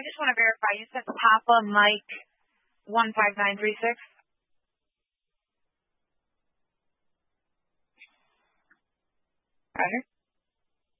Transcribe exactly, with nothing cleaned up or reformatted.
just want to verify. You said Papa Mike one five nine three six. Roger.